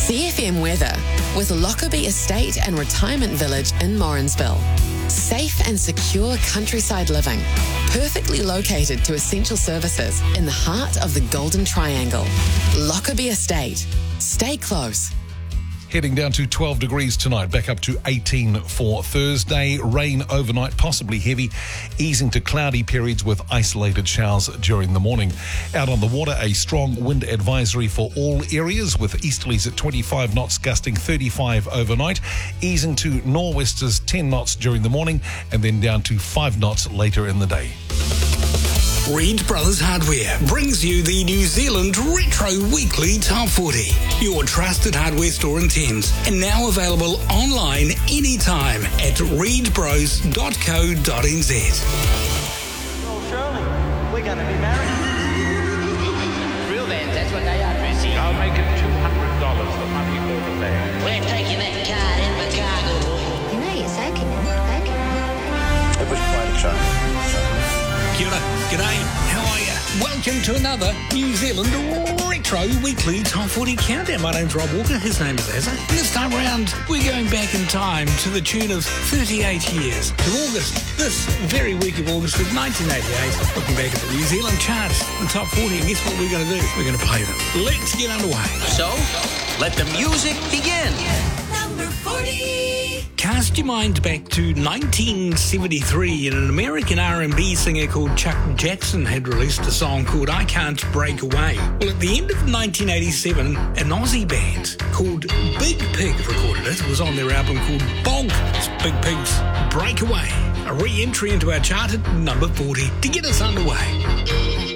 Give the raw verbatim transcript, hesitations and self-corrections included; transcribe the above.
C F M weather with Lockerbie Estate and Retirement Village in Morrinsville. Safe and secure countryside living, perfectly located to essential services in the heart of the Golden Triangle. Lockerbie Estate. Stay close. Heading down to twelve degrees tonight, back up to eighteen for Thursday. Rain overnight, possibly heavy, easing to cloudy periods with isolated showers during the morning. Out on the water, a strong wind advisory for all areas with easterlies at twenty-five knots, gusting thirty-five overnight, easing to nor'westers ten knots during the morning and then down to five knots later in the day. Reed Brothers Hardware brings you the New Zealand Retro Weekly Top forty. Your trusted hardware store in Thames, and now available online anytime at reed bros dot co dot n z. Well, Shirley, we're going to be married. Real man, that's what they are, Chrissy. I'll make it two hundred dollars for money over there. We're taking that card in the cargo. You know you're soaking it, soaking it. It was quite a show. Kia ora, g'day, how are you? Welcome to another New Zealand Retro Weekly Top forty Countdown. My name's Rob Walker, his name is Azza. And this time round, we're going back in time to the tune of thirty-eight years, to August, this very week of August of nineteen eighty-eight. Looking back at the New Zealand charts, the Top forty, and guess what we're going to do? We're going to play them. Let's get underway. So, let the music begin. Number forty. Cast your mind back to nineteen seventy-three, and an American R and B singer called Chuck Jackson had released a song called I Can't Break Away. Well, at the end of nineteen eighty-seven, an Aussie band called Big Pig recorded it. It was on their album called Bonk. It's Big Pig's Breakaway, a re-entry into our chart at number forty to get us underway.